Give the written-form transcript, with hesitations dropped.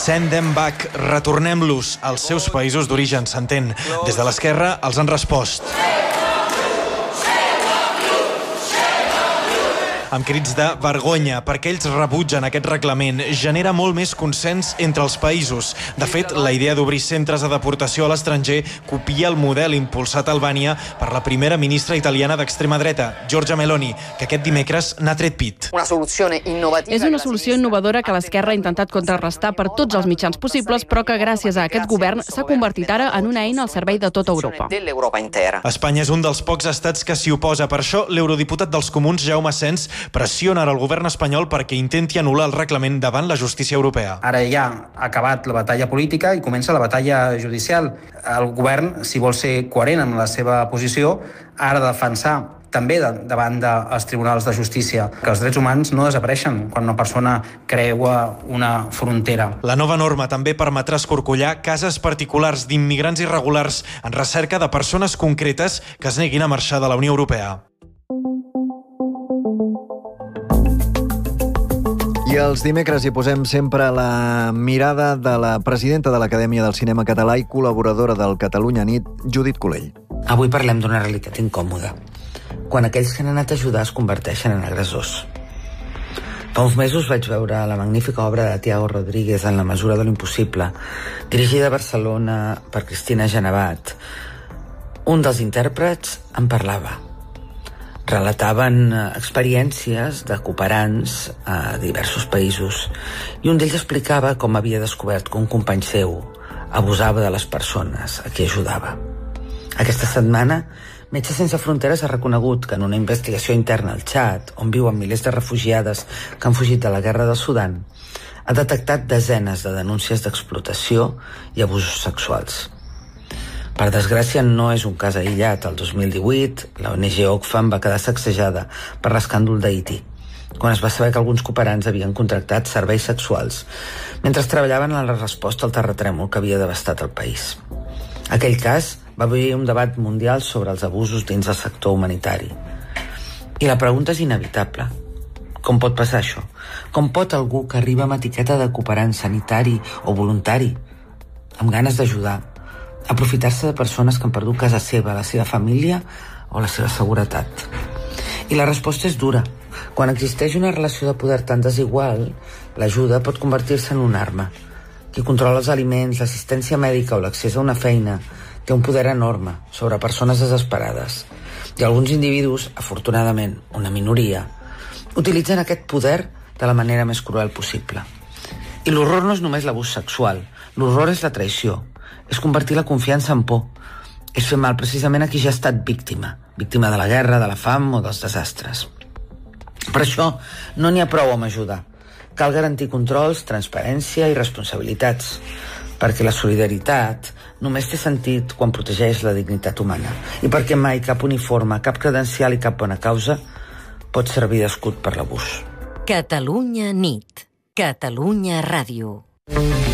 Send them back, retornem-los als seus països d'origen, s'entén. Des de l'esquerra els han respost. Amb crits de vergonya, perquè ells rebutgen aquest reglament, genera molt més consens entre els països. De fet, la idea d'obrir centres de deportació a l'estranger copia el model impulsat a Albània per la primera ministra italiana d'extrema dreta, Giorgia Meloni, que aquest dimecres n'ha tret pit. És una solució innovadora que l'esquerra ha intentat contrarrestar per tots els mitjans possibles, però que gràcies a aquest govern s'ha convertit ara en una eina al servei de tota Europa. Espanya és un dels pocs estats que s'hi oposa. Per això, l'eurodiputat dels Comuns, Jaume Asens, pressiona el govern espanyol perquè intenti anul·lar el reglament davant la justícia europea. Ara ja ha acabat la batalla política i comença la batalla judicial. El govern, si vol ser coherent amb la seva posició, ha de defensar també davant dels tribunals de justícia que els drets humans no desapareixen quan una persona creua una frontera. La nova norma també permetrà escorcollar cases particulars d'immigrants irregulars en recerca de persones concretes que es neguin a marxar de la Unió Europea. I els dimecres hi posem sempre la mirada de la presidenta de l'Acadèmia del Cinema Català i col·laboradora del Catalunya Nit, Judit Colell. Avui parlem d'una realitat incòmoda, quan aquells que han anat a ajudar es converteixen en agressors. Fa uns mesos vaig veure la magnífica obra de Tiago Rodríguez, En la mesura de l'impossible, dirigida a Barcelona per Cristina Genevat. Un dels intèrprets en parlava. Relataven experiències de cooperants a diversos països i un d'ells explicava com havia descobert que un company seu abusava de les persones a qui ajudava. Aquesta setmana, Metges Sense Fronteres ha reconegut que en una investigació interna al Txad, on viuen milers de refugiades que han fugit de la guerra del Sudan, ha detectat desenes de denúncies d'explotació i abusos sexuals. Per desgràcia, no és un cas aïllat. El 2018, la ONG Oxfam va quedar sacsejada per l'escàndol d'Haití, quan es va saber que alguns cooperants havien contractat serveis sexuals mentre treballaven en la resposta al terratrèmol que havia devastat el país. Aquell cas va obrir un debat mundial sobre els abusos dins el sector humanitari. I la pregunta és inevitable. Com pot passar això? Com pot algú que arriba amb etiqueta de cooperant sanitari o voluntari, amb ganes d'ajudar, aprofitar-se de persones que han perdut casa seva, la seva família o la seva seguretat? I la resposta és dura. Quan existeix una relació de poder tan desigual, l'ajuda pot convertir-se en una arma. Qui controla els aliments, l'assistència mèdica o l'accés a una feina té un poder enorme sobre persones desesperades. I alguns individus, afortunadament una minoria, utilitzen aquest poder de la manera més cruel possible. I l'horror no és només l'abús sexual. L'horror és la traïció. És convertir la confiança en por. És fer mal precisament a qui ja ha estat víctima de la guerra, de la fam o dels desastres. Per això no n'hi ha prou amb ajudar. Cal garantir controls, transparència i responsabilitats, perquè la solidaritat només té sentit quan protegeix la dignitat humana i perquè mai cap uniforme, cap credencial i cap bona causa pot servir d'escut per l'abús. Catalunya Nit. Catalunya Ràdio.